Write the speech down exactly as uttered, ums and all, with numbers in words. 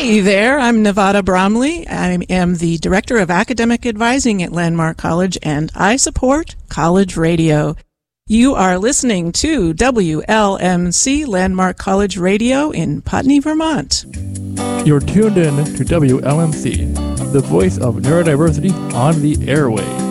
Hi there, I'm Nevada Bromley. I am the Director of Academic Advising at Landmark College, and I support College Radio. You are listening to W L M C Landmark College Radio in Putney, Vermont. You're tuned in to W L M C, the voice of neurodiversity on the airwaves.